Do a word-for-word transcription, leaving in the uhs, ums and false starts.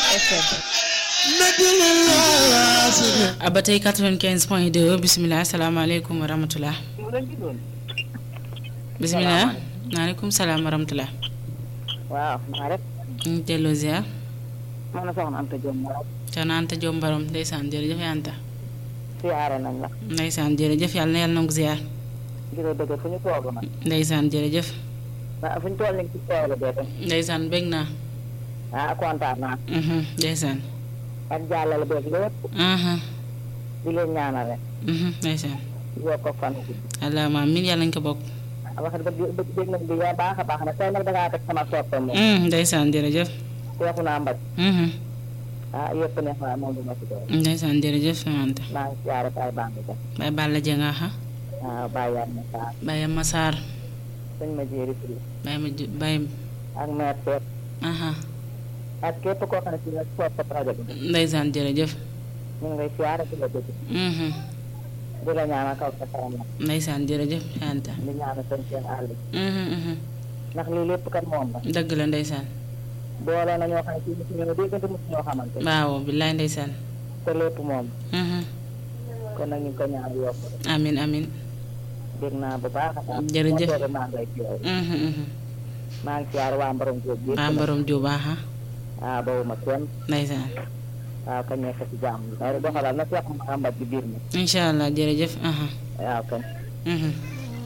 F M. ba tey quatre-vingt-quinze point deux bisimilah asalaamaaleykum wa rahmatulah. bisimilah. maaleykum salaam wa rahmatulah. waaw maa rek. ñu ngi delloo ziar. man la soxna Anta Diop Mbarom. soxna Anta Diop Mbarom ndeysaan jërëjëf Anta. siyaare nañ la. ndeysaan jërëjëf yàlla na yàlla nangu ziar. ngir dëgg fu ñu toog nag. ndeysaan jërëjëf. waaw fu ñu toll nii ci tool bi tam. ndeysaan bég naa. ah kontaan naa. ndeysaan. ak jàllale beeg lépp. di leen ñaanal rek. ndeysaan. yokk ko fan. allahumma amiin yàlla nañ ko bokk. wax dëgg dëgg nañ bi yaa baax a baax nag tey nag dangaa teg sama soppe moom. ndeysaan jërëjëf. teexu naa mbaj. ah yëpp neex na moom du ma ci doon. ndeysaan jërëjëf Anta. maa ngi siyaare Baye Bamba Dia. Baye Balla Dia nga xa. waaw Baye Yamma Sarr. Baye Yamma Sarr. sëñ ma jéeri fii. Baye ma ju Baye. ak maire Seck. ak képp koo xam ne si nga sopp rajo bi. ndeysaan jërëjëf. ñu ngi lay siyaare di la dëgg. di la ñaanal kaw sa kanam la. ndeysaan jërëjëf Anta. di ñaanal seen seen àll bi. ndax lii lépp kat moom la. dëgg la ndeysaan. boole na ñoo xam ne si mosu ñoo déggante mosu ñoo xamante. waaw billaay ndeysaan. te lépp moom. kon nag ñu ngi ko ñaan yokk. amin amin. dégg naa bu baax a baax. jërëjëf moo maa ngi lay jooy. maa ngi siyaare waa Mbarom Diop bi. waa Mbarom Diop baax a. waaw boobu ma kenn. ndeysaan. waaw kañ nekk ci jàmm bi. doxalal na Cheikh Mouhamed bi biir mi. incha allah jërëjëf. waaw kañ.